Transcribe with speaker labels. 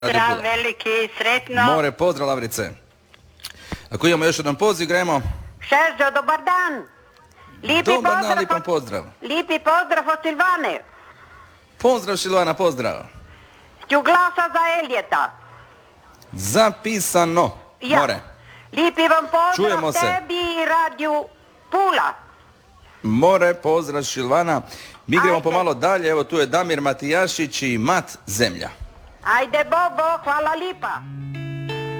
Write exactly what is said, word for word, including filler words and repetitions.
Speaker 1: Pozdrav veliki, sretno.
Speaker 2: More, pozdrav Lavrice. Ako imamo još jedan poziv, gremo.
Speaker 1: Šežo, dobar dan. Lipi
Speaker 2: Dobar dan,
Speaker 1: pozdrav
Speaker 2: lipan
Speaker 1: od-
Speaker 2: pozdrav.
Speaker 1: Lipi pozdrav od Silvane.
Speaker 2: Pozdrav Silvana, pozdrav.
Speaker 1: Ću glasa za Elijeta.
Speaker 2: Zapisano.
Speaker 1: Ja.
Speaker 2: More.
Speaker 1: Lipi vam pozdrav
Speaker 2: Čujemo se.
Speaker 1: tebi i radiju Pula.
Speaker 2: More, pozdrav Silvana. Mi gremo
Speaker 1: Ajde.
Speaker 2: pomalo dalje, evo tu je Damir Matijašić i Mat Zemlja.
Speaker 1: Ajde Bobo, hvala lipa.